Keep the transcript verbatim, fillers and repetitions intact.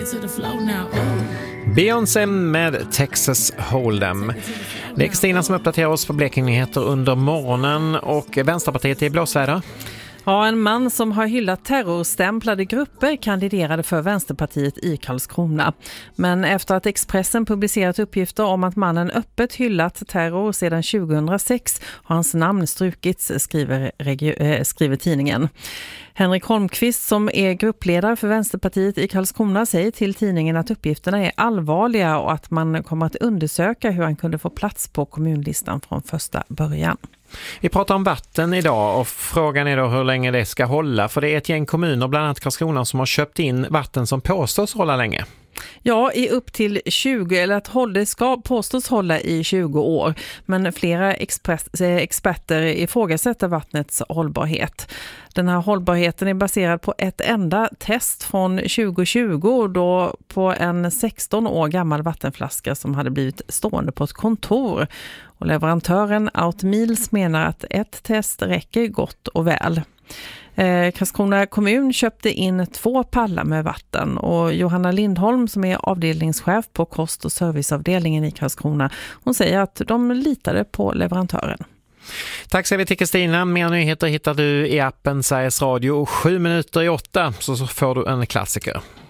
Beyoncé med Texas Hold'em. Det är Kristina som uppdaterar oss på Blekinge-nyheter under morgonen, och Vänsterpartiet är i blåsväder. Ja, en man som har hyllat terrorstämplade grupper kandiderade för Vänsterpartiet i Karlskrona. Men efter att Expressen publicerat uppgifter om att mannen öppet hyllat terror sedan tjugohundrasex har hans namn strukits, skriver, äh, skriver tidningen. Henrik Holmqvist, som är gruppledare för Vänsterpartiet i Karlskrona, säger till tidningen att uppgifterna är allvarliga och att man kommer att undersöka hur han kunde få plats på kommunlistan från första början. Vi pratar om vatten idag, och frågan är då hur länge det ska hålla, för det är ett gäng kommuner, bland annat Karlskrona, som har köpt in vatten som påstås hålla länge. Ja, i upp till tjugo, eller att det ska påstås hålla i tjugo år. Men flera express, experter ifrågasätter vattnets hållbarhet. Den här hållbarheten är baserad på ett enda test från tjugo tjugo, då på en sexton år gammal vattenflaska som hade blivit stående på ett kontor. Och leverantören Outmeals menar att ett test räcker gott och väl. Eh, Karlskrona kommun köpte in två pallar med vatten, och Johanna Lindholm, som är avdelningschef på kost- och serviceavdelningen i Karlskrona, hon säger att de litade på leverantören. Tack så mycket, Kristina. Mer nyheter hittar du i appen Sveriges Radio, och sju minuter i åtta så får du en klassiker.